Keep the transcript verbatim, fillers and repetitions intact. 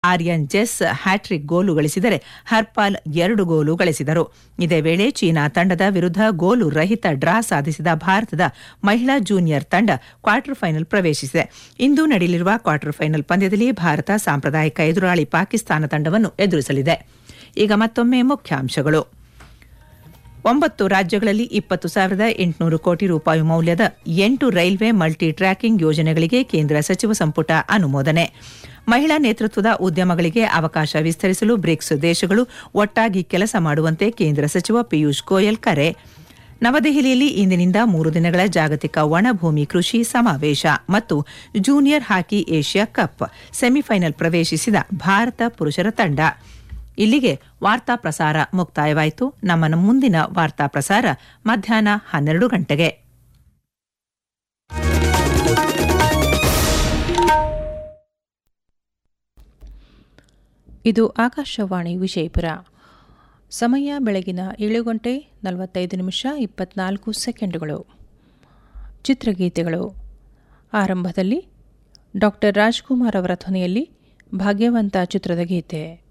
Aryan chess hat trick goal ಗಳಿಸಿದರೆ ಹರ್ಪಾಲ್ ಎರಡು goal ಗಳಿಸಿದರು. ಇದೇ ವೇಳೆ ಚೀನಾ ತಂಡದ ವಿರುದ್ಧ ಗೋಲು ರಹಿತ ಡ್ರಾ ಸಾಧಿಸಿದ ಭಾರತದ ಮಹಿಳಾ ಜೂನಿಯರ್ ತಂಡ ಕ್ವಾರ್ಟರ್ ಫೈನಲ್ ಪ್ರವೇಶಿಸಿದೆ. ಇಂದು ನಡೆಯಲಿರುವ ಕ್ವಾರ್ಟರ್ ಫೈನಲ್ ಪಂದ್ಯದಲ್ಲಿ ಭಾರತ ಸಾಂಪ್ರದಾಯಿಕ ಎದುರಾಳಿ ಪಾಕಿಸ್ತಾನ ತಂಡವನ್ನು ಎದುರಿಸಲಿದೆ. ಈಗ ಮತ್ತೊಮ್ಮೆ ಮುಖ್ಯಾಂಶಗಳು. ಒಂಬತ್ತು ರಾಜ್ಯಗಳಲ್ಲಿ ಇಪ್ಪತ್ತು ಸಾವಿರದ ಎಂಟುನೂರು ಕೋಟಿ ರೂಪಾಯಿ ಮೌಲ್ಯದ ಎಂಟು ರೈಲ್ವೆ ಮಲ್ಟಿ ಟ್ರ್ಯಾಕಿಂಗ್ ಯೋಜನೆಗಳಿಗೆ ಕೇಂದ್ರ ಸಚಿವ ಸಂಪುಟ ಅನುಮೋದನೆ. ಮಹಿಳಾ ನೇತೃತ್ವದ ಉದ್ಯಮಗಳಿಗೆ ಅವಕಾಶ ವಿಸ್ತರಿಸಲು ಬ್ರಿಕ್ಸ್ ದೇಶಗಳು ಒಟ್ಟಾಗಿ ಕೆಲಸ ಮಾಡುವಂತೆ ಕೇಂದ್ರ ಸಚಿವ ಪಿಯೂಷ್ ಗೋಯಲ್ ಕರೆ. ನವದೆಹಲಿಯಲ್ಲಿ ಇಂದಿನಿಂದ ಮೂರು ದಿನಗಳ ಜಾಗತಿಕ ಒಣಭೂಮಿ ಕೃಷಿ ಸಮಾವೇಶ ಮತ್ತು junior hockey Asia cup semifinal ಪ್ರವೇಶಿಸಿದ ಭಾರತ ಪುರುಷರ ತಂಡ. ಇಲ್ಲಿಗೆ ವಾರ್ತಾ ಪ್ರಸಾರ ಮುಕ್ತಾಯವಾಯಿತು. ನಮ್ಮ ಮುಂದಿನ ವಾರ್ತಾ ಪ್ರಸಾರ ಮಧ್ಯಾಹ್ನ ಹನ್ನೆರಡು ಗಂಟೆಗೆ. ಇದು ಆಕಾಶವಾಣಿ ವಿಜಯಪುರ. ಸಮಯ ಬೆಳಗಿನ ಏಳು ಗಂಟೆ ನಲವತ್ತೈದು ನಿಮಿಷ ಇಪ್ಪತ್ನಾಲ್ಕು ಸೆಕೆಂಡುಗಳು. ಚಿತ್ರಗೀತೆಗಳು. ಆರಂಭದಲ್ಲಿ ಡಾಕ್ಟರ್ ರಾಜ್ಕುಮಾರ್ ಅವರ ಧ್ವನಿಯಲ್ಲಿ ಭಾಗ್ಯವಂತ ಚಿತ್ರದ ಗೀತೆ.